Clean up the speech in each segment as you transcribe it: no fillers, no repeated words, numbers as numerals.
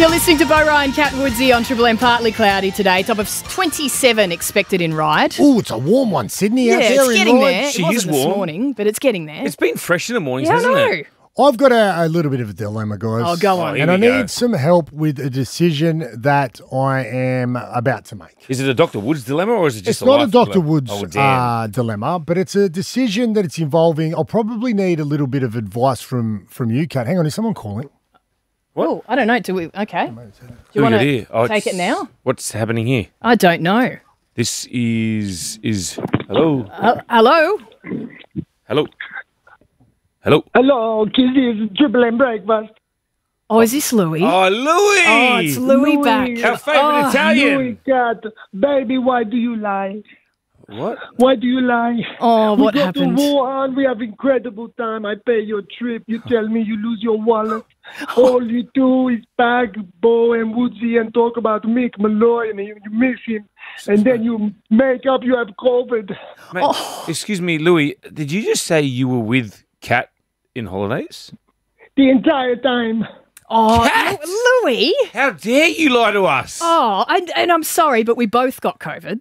You're listening to Bo Ryan, Cat Woodsy on Triple M. Partly cloudy today. Top of 27 expected in Ryde. Oh, it's a warm one, Sydney. Yeah, out there it's in getting Ryde. there. She It is wasn't this warm. morning, but it's getting there. It's been fresh in the mornings, yeah, I hasn't know. it? I've got a little bit of a dilemma, guys. Oh, go on. here And I we go. need some help with a decision that I am about to make. Is it a Dr. Woods dilemma or is it just It's not a life Dr. dilemma? Woods Oh, damn. dilemma, but it's a decision that it's involving. I'll probably need a little bit of advice from you, Kat. Hang on, is someone calling? Oh, I don't know. Do we? Okay. Do you Who want got here? Oh, to take it it's- now? What's happening here? I don't know. This is hello? Hello? Hello? Hello? Hello, kids, it's Triple M Breakfast. Oh, is this Louis? Oh, Louis! Oh, it's Louis Louis. back. Our favourite Italian. Louis Cat, baby, why do you lie? What? Why do you lie? Oh, what we go happened? to Wuhan, we have incredible time. I pay your trip. You tell me you lose your wallet. All you do is bag Bo and Woodsy and talk about Mick Malloy and you miss him. And then you make up you have COVID. Mate, excuse me, Louis, did you just say you were with Kat in holidays? The entire time. Oh, Cat! Louis? How dare you lie to us? Oh, and I'm sorry, but we both got COVID.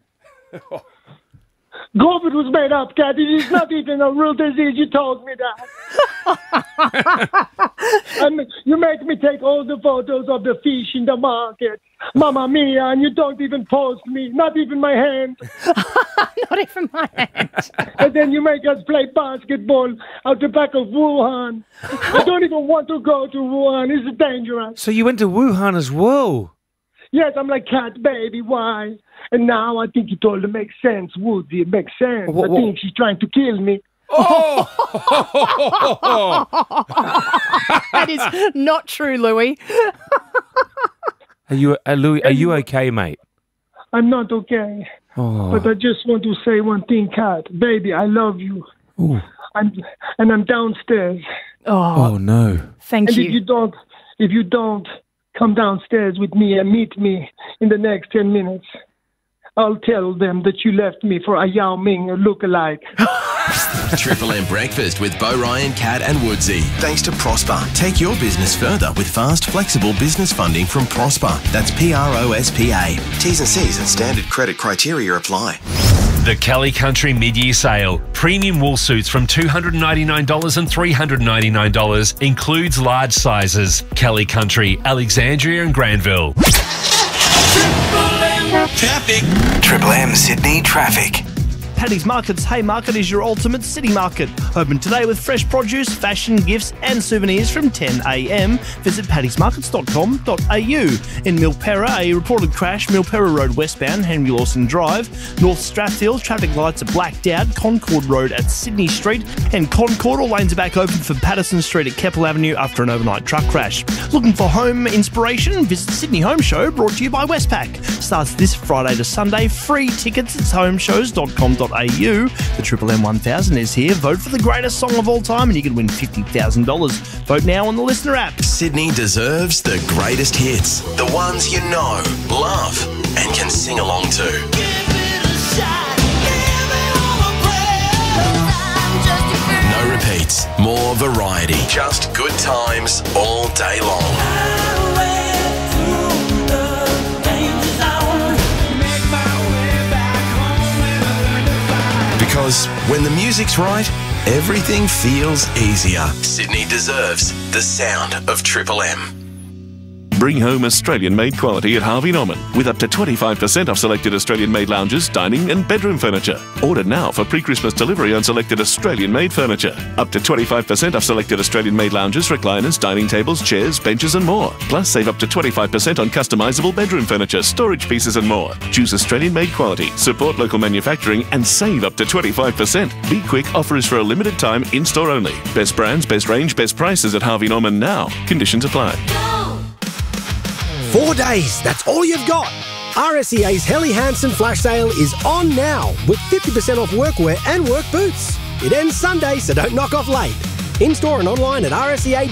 COVID was made up, Cat. It is not even a real disease. You told me that. And you make me take all the photos of the fish in the market. Mamma mia, and you don't even post me, not even my hand. Not even my hand. And then you make us play basketball out the back of Wuhan. I don't even want to go to Wuhan. It's dangerous. So you went to Wuhan as well? Yes, I'm like, Cat, baby, why? And now I think it all makes sense, Woody. It makes sense. I think she's trying to kill me. That is not true, Louis. Are you, Louis, are you okay, mate? I'm not okay. Oh. But I just want to say one thing, Kat. Baby, I love you. Ooh. I'm downstairs. Oh, no. Thank And you. if you don't come downstairs with me and meet me in the next 10 minutes, I'll tell them that you left me for a Yao Ming lookalike. Triple M Breakfast with Bo Ryan, Cat and Woodsy. Thanks to Prosper. Take your business further with fast, flexible business funding from Prosper. That's PROSPA. T's and C's and standard credit criteria apply. The Kelly Country Mid-Year Sale. Premium wool suits from $299 and $399 includes large sizes. Kelly Country, Alexandria and Granville. Traffic. Triple M Sydney traffic. Paddy's Market's Haymarket is your ultimate city market. Open today with fresh produce, fashion, gifts and souvenirs from 10 a.m. Visit paddysmarkets.com.au. In Milperra, a reported crash, Milperra Road westbound, Henry Lawson Drive. North Strathfield, traffic lights are blacked out. Concord Road at Sydney Street. And Concord, all lanes are back open for Patterson Street at Keppel Avenue after an overnight truck crash. Looking for home inspiration? Visit Sydney Home Show, brought to you by Westpac. Starts this Friday to Sunday. Free tickets at homeshows.com.au. The Triple M 1000 is here. Vote for the greatest song of all time and you can win $50,000. Vote now on the Listener app. Sydney deserves the greatest hits. The ones you know, love, and can sing along to. No repeats, more variety. Just good times all day long. Because when the music's right, everything feels easier. Sydney deserves the sound of Triple M. Bring home Australian-made quality at Harvey Norman with up to 25% off selected Australian-made lounges, dining and bedroom furniture. Order now for pre-Christmas delivery on selected Australian-made furniture. Up to 25% off selected Australian-made lounges, recliners, dining tables, chairs, benches and more. Plus save up to 25% on customisable bedroom furniture, storage pieces and more. Choose Australian-made quality, support local manufacturing and save up to 25%. Be quick, offer is for a limited time, in-store only. Best brands, best range, best prices at Harvey Norman now. Conditions apply. 4 days, that's all you've got. RSEA's Helly Hansen flash sale is on now with 50% off workwear and work boots. It ends Sunday, so don't knock off late. In-store and online at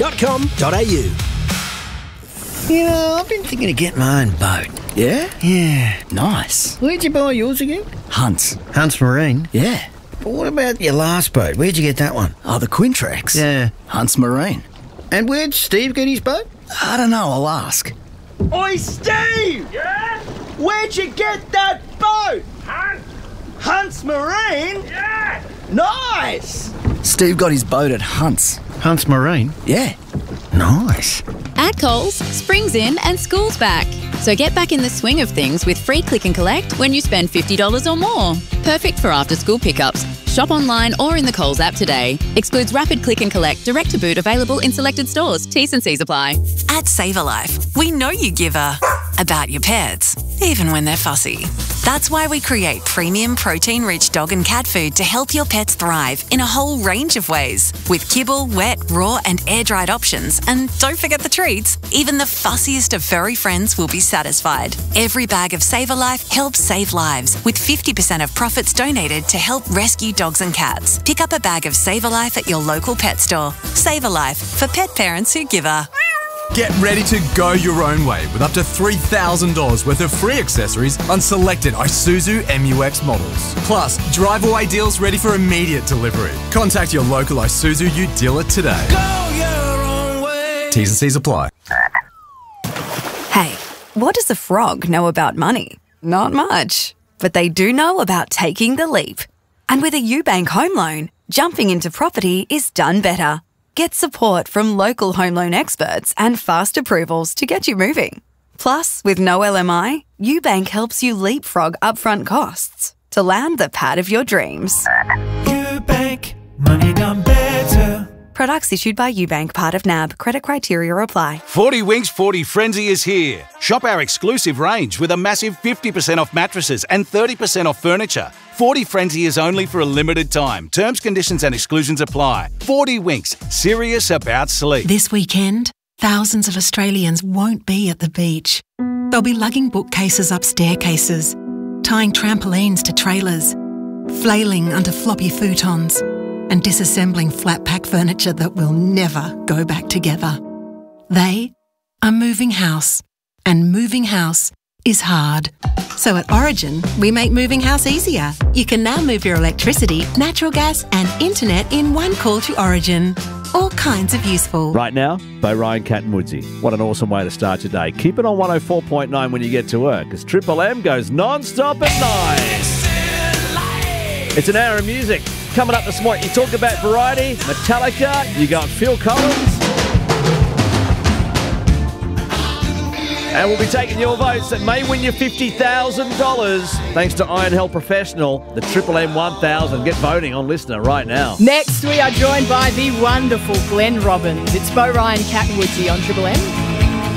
rsea.com.au. You know, I've been thinking of getting my own boat. Yeah? Yeah, nice. Where'd you buy yours again? Hunts. Hunts Marine? Yeah. But what about your last boat? Where'd you get that one? Oh, the Quintrax? Yeah. Hunts Marine. And where'd Steve get his boat? I don't know, I'll ask. Oi, Steve! Yeah? Where'd you get that boat? Hunt's Marine? Yeah! Nice! Steve got his boat at Hunt's. Hunt's Marine? Yeah. Nice. At Coles, spring's in and school's back. So get back in the swing of things with free click and collect when you spend $50 or more. Perfect for after-school pickups. Shop online or in the Coles app today. Excludes rapid click and collect, direct to boot, available in selected stores. T's and C's apply. At SavourLife, we know you give about your pets, even when they're fussy. That's why we create premium protein-rich dog and cat food to help your pets thrive in a whole range of ways. With kibble, wet, raw and air-dried options. And don't forget the treats. Even the fussiest of furry friends will be satisfied. Every bag of SavourLife helps save lives, with 50% of profits donated to help rescue dogs and cats. Pick up a bag of SavourLife at your local pet store. SavourLife, for pet parents who give a... Get ready to go your own way with up to $3,000 worth of free accessories on selected Isuzu MU-X models. Plus, drive-away deals ready for immediate delivery. Contact your local Isuzu U dealer today. Go your own way. T's and C's apply. Hey, what does a frog know about money? Not much. But they do know about taking the leap. And with a UBank home loan, jumping into property is done better. Get support from local home loan experts and fast approvals to get you moving. Plus, with no LMI, UBank helps you leapfrog upfront costs to land the pad of your dreams. UBank, money done better. Products issued by UBank, part of NAB. Credit criteria apply. 40 Winks 40 Frenzy is here. Shop our exclusive range with a massive 50% off mattresses and 30% off furniture. 40 Frenzy is only for a limited time. Terms, conditions and exclusions apply. 40 Winks, serious about sleep. This weekend, thousands of Australians won't be at the beach. They'll be lugging bookcases up staircases, tying trampolines to trailers, flailing under floppy futons, and disassembling flat-pack furniture that will never go back together. They are moving house, and moving house is hard. So at Origin, we make moving house easier. You can now move your electricity, natural gas and internet in one call to Origin. All kinds of useful. Right now, Bo Ryan, Cat and Woodsy. What an awesome way to start your day. Keep it on 104.9 when you get to work, as Triple M goes non-stop at 9. It's an hour of music. Coming up this morning, you talk about variety, Metallica, you got Phil Collins. And we'll be taking your votes that may win you $50,000 thanks to Iron Hell Professional, the Triple M 1000. Get voting on Listener right now. Next, we are joined by the wonderful Glenn Robbins. It's Bo Ryan, Cat and Woodsy on Triple M.